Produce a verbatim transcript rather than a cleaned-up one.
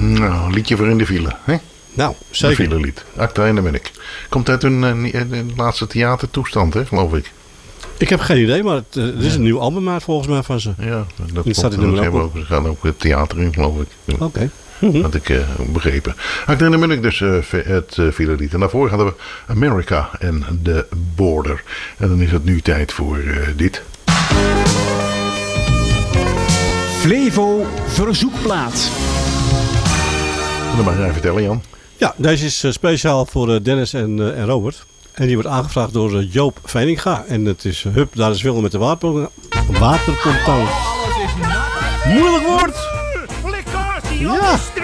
Nou, liedje voor in de file, hè? Nou, zeker. Een filelied. Acta en de Munnik. Komt uit hun uh, laatste theatertoestand, hè, geloof ik. Ik heb geen idee, maar het, uh, er is een nieuw album uit volgens mij van ze. Ja, dat Die staat in de hebben ook. Ze gaan ook het theater in, geloof ik. Oké. Okay. Mm-hmm. Had ik uh, begrepen. Acta en de Munnik dus uh, het uh, filelied. En daarvoor gaan we America en The Border. En dan is het nu tijd voor uh, dit. Flevo Verzoekplaat. Dat mag jij vertellen, Jan. Ja, deze is uh, speciaal voor uh, Dennis en, uh, en Robert. En die wordt aangevraagd door uh, Joop Veininga. En het is uh, Hup, daar is Willem met de water, waterpomptoon. Alles is nat. Moeilijk woord! Flikkatie, ja.